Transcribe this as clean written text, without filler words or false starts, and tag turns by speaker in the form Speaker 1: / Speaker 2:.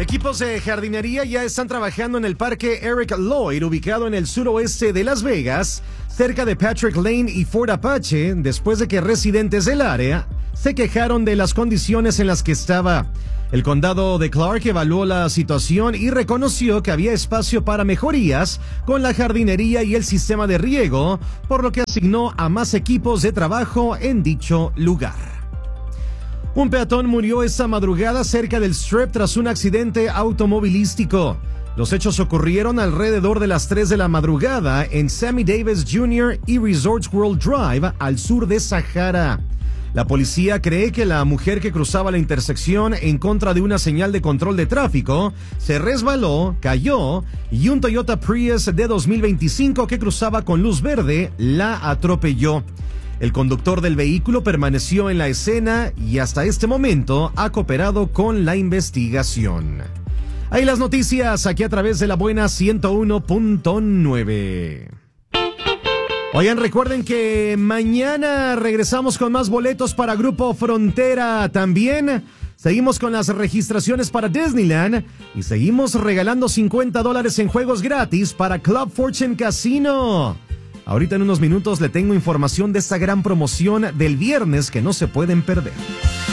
Speaker 1: Equipos de jardinería ya están trabajando en el parque Eric Lloyd, ubicado en el suroeste de Las Vegas, cerca de Patrick Lane y Fort Apache, después de que residentes del área se quejaron de las condiciones en las que estaba. El condado de Clark evaluó la situación y reconoció que había espacio para mejorías con la jardinería y el sistema de riego, por lo que asignó a más equipos de trabajo en dicho lugar. Un peatón murió esta madrugada cerca del Strip tras un accidente automovilístico. Los hechos ocurrieron alrededor de las 3 de la madrugada en Sammy Davis Jr. y Resorts World Drive, al sur de Sahara. La policía cree que la mujer que cruzaba la intersección en contra de una señal de control de tráfico se resbaló, cayó y un Toyota Prius de 2025 que cruzaba con luz verde la atropelló. El conductor del vehículo permaneció en la escena y hasta este momento ha cooperado con la investigación. Ahí las noticias, aquí a través de la buena 101.9. Oigan, recuerden que mañana regresamos con más boletos para Grupo Frontera. También seguimos con las registraciones para Disneyland y seguimos regalando $50 en juegos gratis para Club Fortune Casino. Ahorita en unos minutos le tengo información de esta gran promoción del viernes que no se pueden perder.